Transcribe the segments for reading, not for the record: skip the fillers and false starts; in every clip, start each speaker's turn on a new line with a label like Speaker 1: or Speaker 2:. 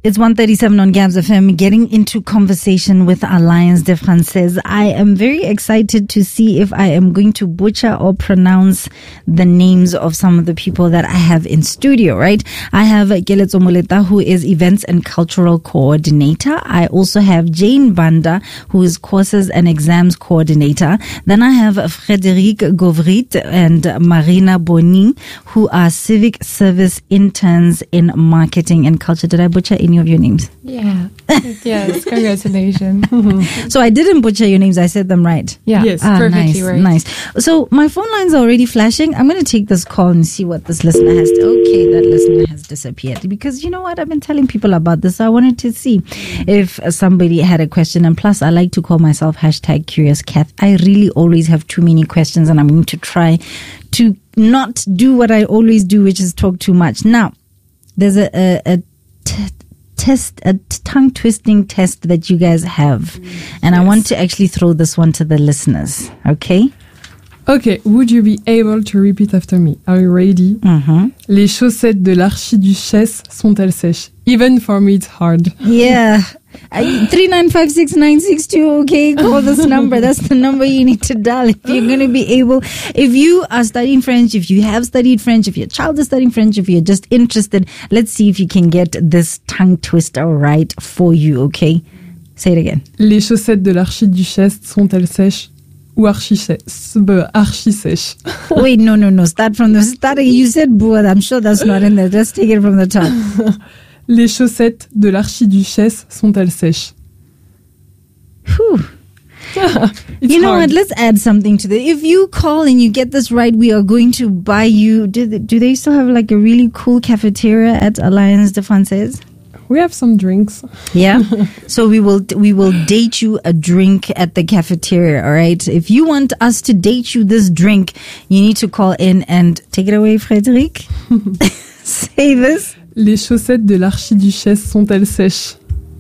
Speaker 1: It's 1:37 on Gabs FM, getting into conversation with Alliance de Française. I am very excited to see if I am going to butcher or pronounce the names of some of the people that I have in studio, right? I have Keletso Moleta, who is Events and Cultural Coordinator. I also have Jane Banda, who is Courses and Exams Coordinator. Then I have Frédéric Govrit and Marina Boni, who are Civic Service Interns in Marketing and Culture. Did I butcher any of your names?
Speaker 2: Yeah. Yes. Congratulations.
Speaker 1: So I didn't butcher your names. I said them right.
Speaker 2: Yeah.
Speaker 3: Yes.
Speaker 2: Perfectly right.
Speaker 1: Nice. So my phone lines are already flashing. I'm going to take this call and see what this listener has to. Okay, that listener has disappeared. Because you know what? I've been telling people about this. So I wanted to see if somebody had a question. And plus, I like to call myself #CuriousCath. I really always have too many questions, and I'm going to try to not do what I always do, which is talk too much. Now, there's a tongue twisting test that you guys have, and I want to actually throw this one to the listeners. Okay.
Speaker 3: Would you be able to repeat after me? Are you ready?
Speaker 1: Mm-hmm.
Speaker 3: Les chaussettes de l'archiduchesse sont-elles sèches? Even for me, it's hard.
Speaker 1: Yeah. 3956962. Okay, call this number. That's the number you need to dial if you're going to be able. If you are studying French, if you have studied French, if your child is studying French, if you're just interested, let's see if you can get this tongue twister right for you. Okay, say it again.
Speaker 3: Les chaussettes de l'archiduchesse sont-elles sèches? Ou archi-sèches?
Speaker 1: Wait, no. Start from the start. You said board. I'm sure that's not in there. Just take it from the top.
Speaker 3: Les chaussettes de l'archiduchesse sont-elles sèches?
Speaker 1: Whew. You know what? Let's add something to this. If you call and you get this right, we are going to buy you. Do they still have like a really cool cafeteria at Alliance de Française?
Speaker 3: We have some drinks.
Speaker 1: Yeah. So we will date you a drink at the cafeteria. All right. If you want us to date you this drink, you need to call in and take it away, Frédéric. Say this.
Speaker 3: Les chaussettes de l'archiduchesse sont-elles sèches?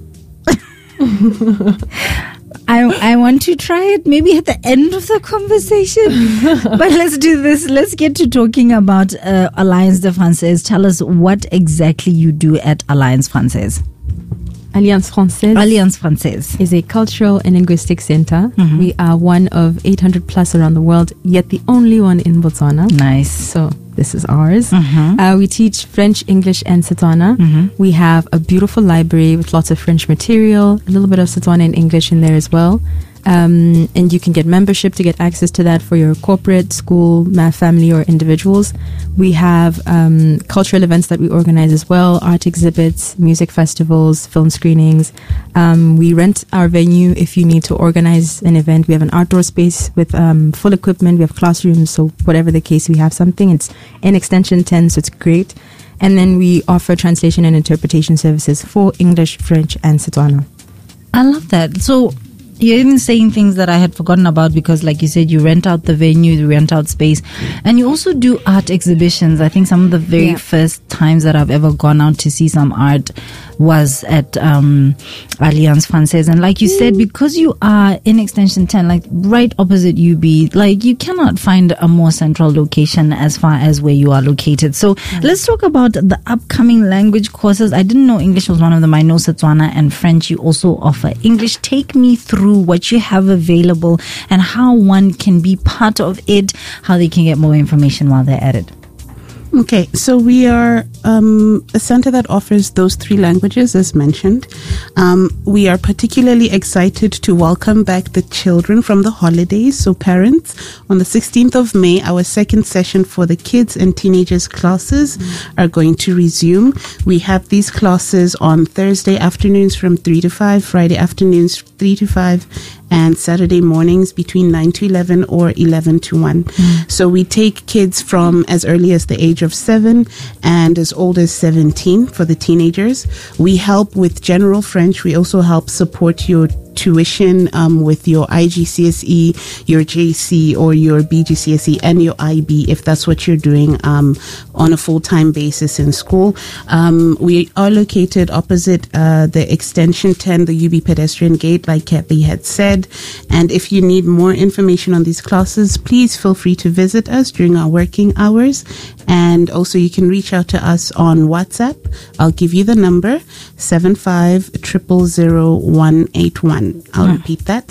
Speaker 1: I want to try it maybe at the end of the conversation. But let's do this. Let's get to talking about Alliance de Française. Tell us what exactly you do at Alliance Française.
Speaker 4: Alliance Française is a cultural and linguistic center. Mm-hmm. We are one of 800 plus around the world, yet the only one in Botswana.
Speaker 1: Nice.
Speaker 4: So this is ours.
Speaker 1: Mm-hmm.
Speaker 4: We teach French, English, and Setswana. Mm-hmm. We have a beautiful library with lots of French material, a little bit of Setswana and English in there as well. And you can get membership to get access to that for your corporate, school, family, or individuals. We have cultural events that we organize as well, art exhibits, music festivals, film screenings. We rent our venue if you need to organize an event. We have an outdoor space with full equipment. We have classrooms, so whatever the case, we have something. It's in Extension 10, so it's great. And then we offer translation and interpretation services for English, French, and Setswana.
Speaker 1: I love that. So you're even saying things that I had forgotten about because, like you said, you rent out the venue, you rent out space, and you also do art exhibitions. I think some of the very first times that I've ever gone out to see some art was at Alliance Française. And like you said, because you are in Extension 10, like right opposite UB, like you cannot find a more central location as far as where you are located. So let's talk about the upcoming language courses. I didn't know English was one of them. I know Setswana and French. You also offer English. Take me through what you have available and how one can be part of it, how they can get more information while they're at it.
Speaker 5: Okay, so we are a center that offers those three languages, as mentioned. We are particularly excited to welcome back the children from the holidays. So parents, on the 16th of May, our second session for the kids and teenagers classes are going to resume. We have these classes on Thursday afternoons from 3 to 5, Friday afternoons 3 to 5, and Saturday mornings between 9 to 11 or 11 to 1. So we take kids from as early as the age of 7 and as old as 17 for the teenagers. We help with general French. We also help support your tuition with your IGCSE, your JC, or your BGCSE, and your IB, if that's what you're doing on a full-time basis in school. We are located opposite the Extension 10, the UB pedestrian gate, like Kathy had said. And if you need more information on these classes, please feel free to visit us during our working hours. And also you can reach out to us on WhatsApp I'll give you the number, 75000181. I'll repeat that,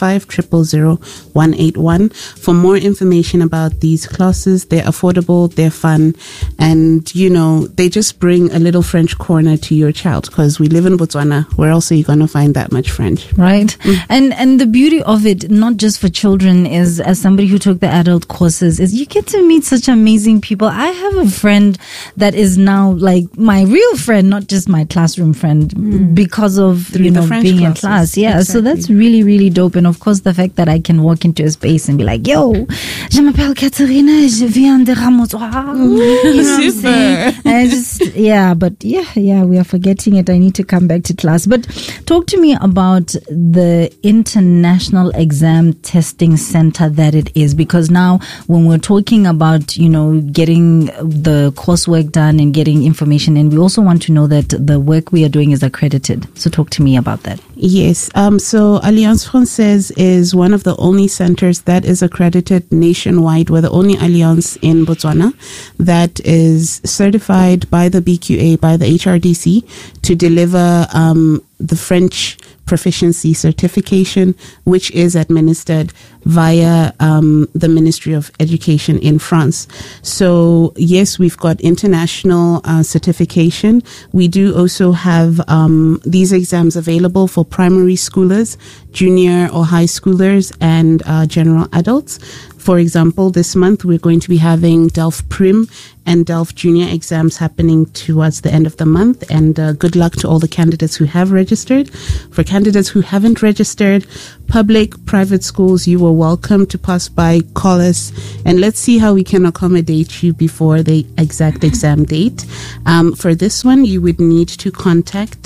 Speaker 5: 75000181. For more information about these classes, they're affordable, they're fun, and, you know, they just bring a little French corner to your child, because we live in Botswana. Where else are you going to find that much French?
Speaker 1: Right. And the beauty of it, not just for children, is, as somebody who took the adult courses, is you get to meet such amazing people. I have a friend that is now like my real friend, not just my classroom friend, because of
Speaker 5: Through the French
Speaker 1: being in
Speaker 5: classes.
Speaker 1: class. Yeah. So
Speaker 5: Exactly.
Speaker 1: that's really, really dope. And of course, the fact that I can walk into a space and be like, yo, je m'appelle Katerina, je viens de Ramotswa. You know what I'm saying? I just, we are forgetting it. I need to come back to class. But talk to me about the International Exam Testing Center that it is, because now when we're talking about, you know, getting the coursework done and getting information, and we also want to know that the work we are doing is accredited. So talk to me about that.
Speaker 5: Yes. So Alliance Française is one of the only centers that is accredited nationwide. We're the only alliance in Botswana that is certified by the BQA, by the HRDC, to deliver the French proficiency certification, which is administered via the Ministry of Education in France. So yes, we've got international certification. We do also have these exams available for primary schoolers, junior or high schoolers, and general adults. For example, this month we're going to be having DELF Prim and DELF Junior exams happening towards the end of the month. And good luck to all the candidates who have registered. For candidates who haven't registered, public, private schools, you are welcome to pass by, call us, and let's see how we can accommodate you before the exact exam date. For this one, you would need to contact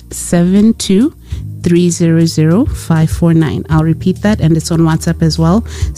Speaker 5: 72300549. I'll repeat that, and it's on WhatsApp as well,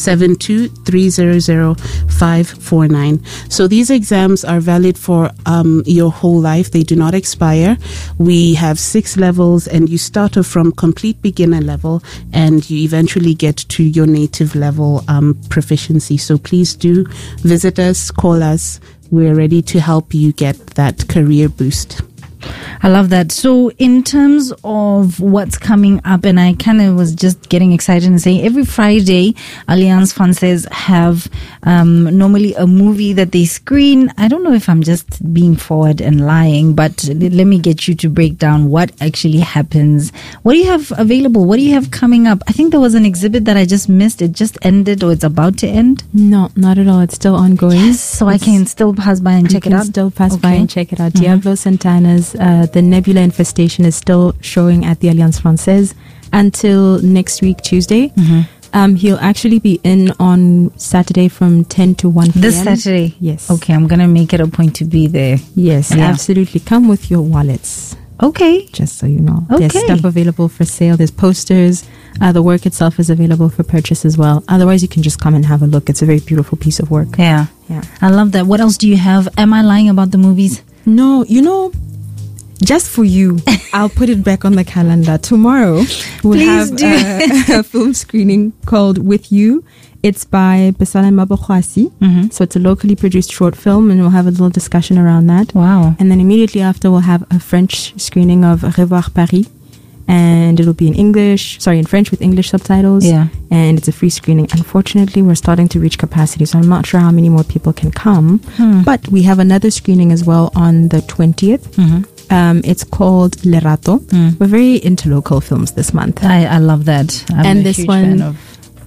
Speaker 5: 72300549. So these exams are valid for your whole life. They do not expire. We have 6 levels, and you start off from complete beginner level, and you eventually get to your native level proficiency. So please do visit us, call us. We're ready to help you get that career boost.
Speaker 1: I love that. So in terms of what's coming up, and I kind of was just getting excited and saying every Friday, Alliance Française have normally a movie that they screen. I don't know if I'm just being forward and lying, but let me get you to break down what actually happens. What do you have available? What do you have coming up? I think there was an exhibit that I just missed. It just ended, or it's about to end.
Speaker 4: No, not at all. It's still ongoing.
Speaker 1: Yes, so I can still pass by and check it out.
Speaker 4: Still pass by and check it out. Diablo Santana's The Nebula Infestation is still showing at the Alliance Française until next week, Tuesday. He'll actually be in on Saturday from 10 to 1 p.m.
Speaker 1: This Saturday?
Speaker 4: Yes.
Speaker 1: Okay, I'm going to make it a point to be there.
Speaker 4: Yes, absolutely. Come with your wallets.
Speaker 1: Okay.
Speaker 4: Just so you know.
Speaker 1: Okay.
Speaker 4: There's stuff available for sale. There's posters. The work itself is available for purchase as well. Otherwise, you can just come and have a look. It's a very beautiful piece of work.
Speaker 1: Yeah. I love that. What else do you have? Am I lying about the movies?
Speaker 4: No, you know, just for you, I'll put it back on the calendar. Tomorrow, we'll have a film screening called With You. It's by Besala Mabokwasi. So it's a locally produced short film, and we'll have a little discussion around that.
Speaker 1: Wow.
Speaker 4: And then immediately after, we'll have a French screening of Revoir Paris. And it'll be in French with English subtitles. Yeah. And it's a free screening. Unfortunately, we're starting to reach capacity, so I'm not sure how many more people can come. But we have another screening as well on the 20th. It's called Lerato. We're very into local films this month.
Speaker 1: I love that. I'm a huge fan of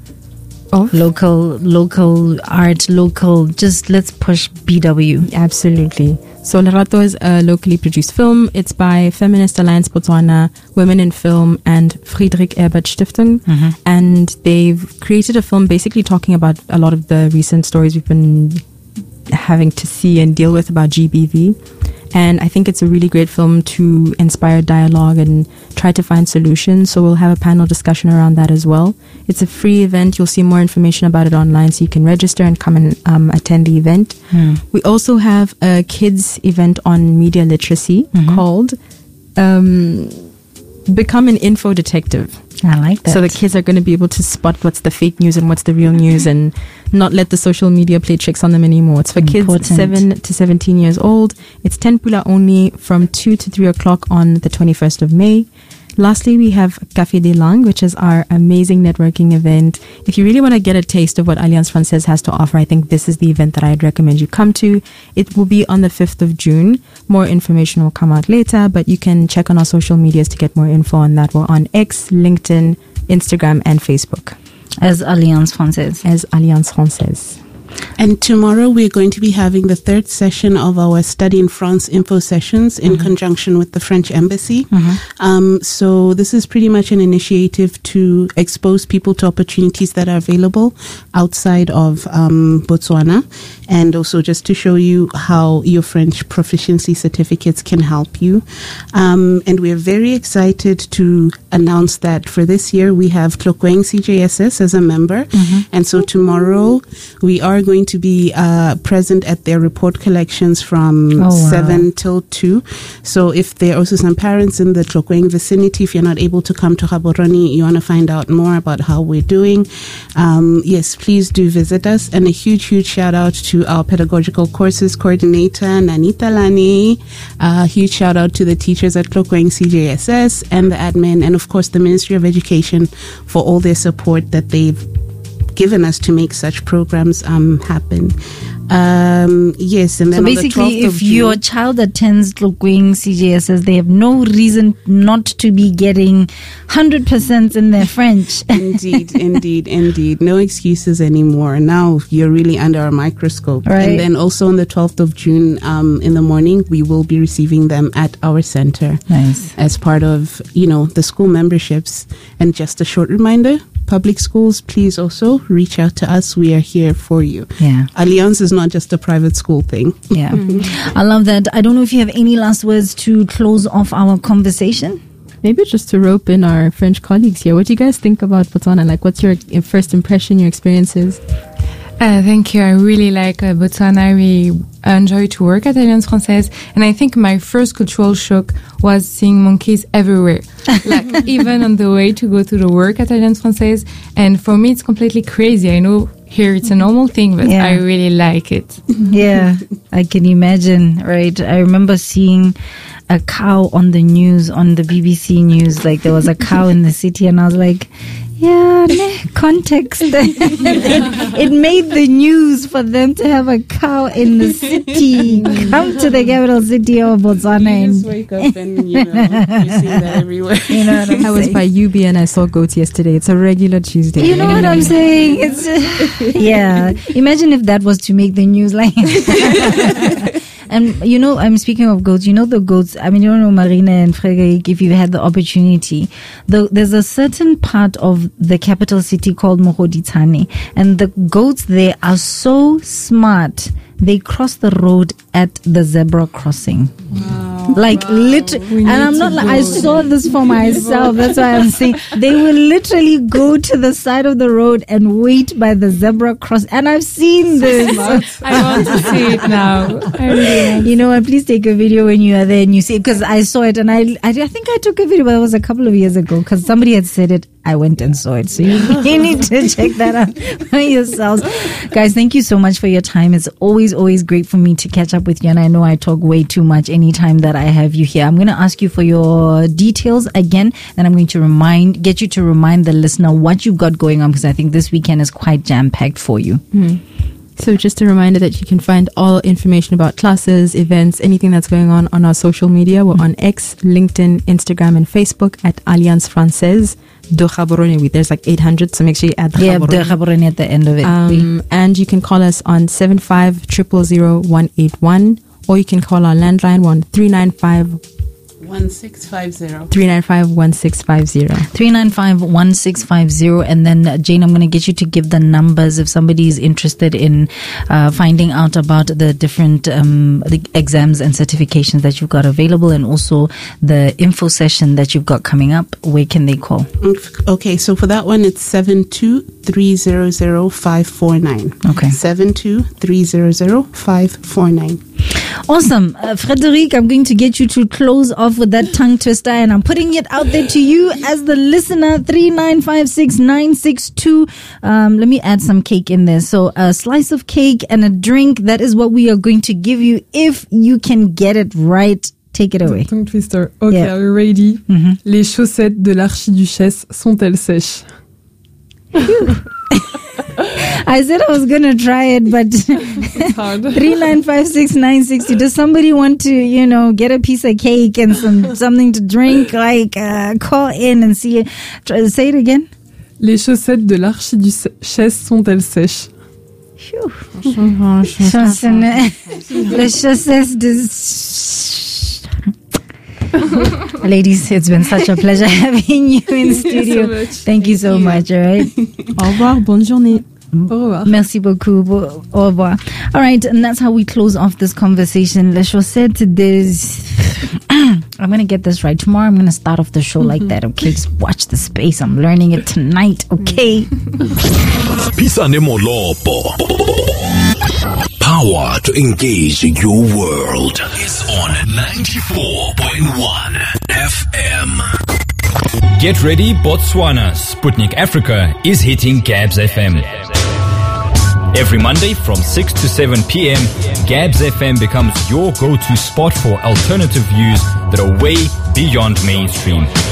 Speaker 1: local art, just let's push BW.
Speaker 4: Absolutely. So Lerato is a locally produced film. It's by Feminist Alliance Botswana, Women in Film, and Friedrich Ebert Stiftung. And they've created a film basically talking about a lot of the recent stories we've been having to see and deal with about GBV. And I think it's a really great film to inspire dialogue and try to find solutions. So we'll have a panel discussion around that as well. It's a free event. You'll see more information about it online, so you can register and come and attend the event. We also have a kids event on media literacy called become an info detective.
Speaker 1: I like that.
Speaker 4: So the kids are going to be able to spot what's the fake news and what's the real news, and not let the social media play tricks on them anymore. It's for
Speaker 1: Important.
Speaker 4: kids 7 to 17 years old. It's 10 pula only from 2 to 3 o'clock on the 21st of May. Lastly, we have Café des Langues, which is our amazing networking event. If you really want to get a taste of what Alliance Française has to offer, I think this is the event that I'd recommend you come to. It will be on the 5th of June. More information will come out later, but you can check on our social medias to get more info on that. We're on X, LinkedIn, Instagram, and Facebook.
Speaker 1: As Alliance Française.
Speaker 4: As Alliance Française.
Speaker 5: And tomorrow we're going to be having the third session of our Study in France info sessions in conjunction with the French Embassy. So this is pretty much an initiative to expose people to opportunities that are available outside of Botswana, and also just to show you how your French proficiency certificates can help you. And we're very excited to announce that for this year we have Tlokweng CJSS as a member. And so tomorrow we are going to be present at their report collections from 7 till 2. So if there are also some parents in the Tlokweng vicinity, if you're not able to come to Gaborone, you want to find out more about how we're doing, yes, please do visit us. And a huge, huge shout out to our pedagogical courses coordinator, Nanita Lani. Huge shout out to the teachers at Tlokweng CJSS and the admin, and of course the Ministry of Education for all their support that they've given us to make such programs happen. Yes, and then
Speaker 1: so basically, if your child attends Tlokweng CJSS, they have no reason not to be getting 100% in their French.
Speaker 5: Indeed. No excuses anymore. Now you're really under a microscope.
Speaker 1: Right.
Speaker 5: And then also on the 12th of June in the morning, we will be receiving them at our center.
Speaker 1: Nice.
Speaker 5: As part of, the school memberships. And just a short reminder, public schools, please also reach out to us. We are here for you.
Speaker 1: Yeah.
Speaker 5: Alliance is not just a private school thing.
Speaker 1: Yeah. I love that. I don't know if you have any last words to close off our conversation.
Speaker 4: Maybe just to rope in our French colleagues here. What do you guys think about Botswana? Like, what's your first impression, your experiences?
Speaker 2: Thank you. I really like Botswana. I really enjoy to work at Alliance Française. And I think my first cultural shock was seeing monkeys everywhere. Like, even on the way to go to the work at Alliance Française. And for me, it's completely crazy. I know here it's a normal thing, but I really like it.
Speaker 1: Yeah, I can imagine, right? I remember seeing a cow on the news, on the BBC News. Like, there was a cow in the city, and I was like, yeah, context. It made the news for them to have a cow in the city. Come to the capital city of Botswana.
Speaker 5: You just wake up and, you see that everywhere.
Speaker 1: You know what
Speaker 4: I was by UB and I saw goats yesterday. It's a regular Tuesday.
Speaker 1: You know what I'm saying? It's yeah. Imagine if that was to make the news. Like, and I'm speaking of goats. The goats. I mean, Marina and Frederick, if you've had the opportunity, there's a certain part of the capital city called Mogoditsane, and the goats there are so smart. They cross the road at the zebra crossing.
Speaker 2: Wow.
Speaker 1: Like, literally. And I'm not like, I saw this for myself. That's why I'm saying they will literally go to the side of the road and wait by the zebra cross. And I've seen this.
Speaker 2: I want to see it now. I really want.
Speaker 1: You know what? Please take a video when you are there and you see it, because I saw it, and I think I took a video, but it was a couple of years ago because somebody had said it. I went and saw it. So you need to check that out for yourselves. Guys, thank you so much for your time. It's always great for me to catch up with you. And I know I talk way too much anytime that I have you here. I'm going to ask you for your details again. Then I'm going to get you to remind the listener what you've got going on, because I think this weekend is quite jam-packed for you.
Speaker 4: So just a reminder that you can find all information about classes, events, anything that's going on our social media. We're on X, LinkedIn, Instagram, and Facebook at Alliance Française de Gaborone. There's like 800, so make sure you add the Gaborone.
Speaker 1: The Gaborone at the end of it.
Speaker 4: And you can call us on 75 000 181, or you can call our landline on 395
Speaker 5: 1650.
Speaker 4: 395 1650.
Speaker 1: 395 1650. And then, Jane, I'm going to get you to give the numbers if somebody is interested in finding out about the different the exams and certifications that you've got available, and also the info session that you've got coming up. Where can they call?
Speaker 5: Okay, so for that one, it's 72300549.
Speaker 1: Okay.
Speaker 5: 72300549.
Speaker 1: Awesome. Frederic, I'm going to get you to close off with that tongue twister, and I'm putting it out there to you as the listener. 3956962. Let me add some cake in there. So a slice of cake and a drink. That is what we are going to give you if you can get it right. Take it away.
Speaker 3: Tongue twister. Okay,
Speaker 1: Yeah.
Speaker 3: are you ready? Les chaussettes de l'archiduchesse sont-elles sèches?
Speaker 1: I said I was going to try it, but
Speaker 3: It's hard.
Speaker 1: 3956962. Does somebody want to, get a piece of cake and something to drink? Call in and see it. Say it again.
Speaker 3: Les chaussettes de l'archiduchesse sont-elles sèches?
Speaker 1: Les chaussettes de... Ladies, it's been such a pleasure having you in studio.
Speaker 3: so much.
Speaker 1: Thank you so much. All right.
Speaker 4: Au revoir, bonne journée.
Speaker 3: Au revoir.
Speaker 1: Merci beaucoup. Au revoir. All right, and that's how we close off this conversation. Les chaussettes des... I'm going to get this right. Tomorrow I'm going to start off the show like that, okay? Just watch the space. I'm learning it tonight, okay?
Speaker 6: Pisane Molopo. Power to engage your world is on 94.1 FM.
Speaker 7: Get ready, Botswana. Sputnik Africa is hitting Gabs FM. Every Monday from 6 to 7 p.m., Gabs FM becomes your go-to spot for alternative views that are way beyond mainstream.